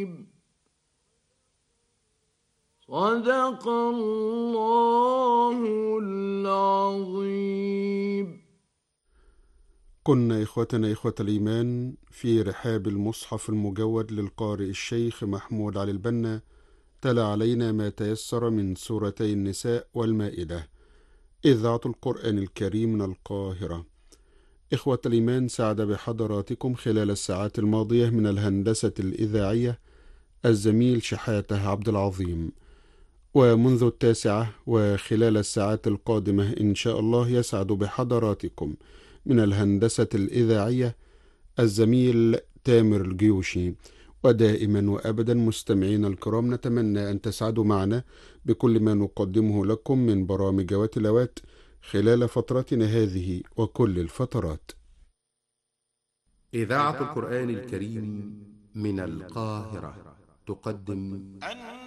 صدق الله العظيم. كنا إخوتنا إخوة الإيمان في رحاب المصحف المجود للقارئ الشيخ محمود علي البنا، تلا علينا ما تيسر من سورتي النساء والمائدة. إذاعة القرآن الكريم من القاهرة. إخوة الإيمان، سعد بحضراتكم خلال الساعات الماضية من الهندسة الإذاعية الزميل شحاته عبد العظيم، ومنذ 9 وخلال الساعات القادمة إن شاء الله يسعد بحضراتكم من الهندسة الإذاعية الزميل تامر الجيوشي. ودائما وأبدا مستمعين الكرام، نتمنى أن تسعدوا معنا بكل ما نقدمه لكم من برامج وتلاوات خلال فترتنا هذه وكل الفترات. إذاعة القرآن الكريم من القاهرة تقدم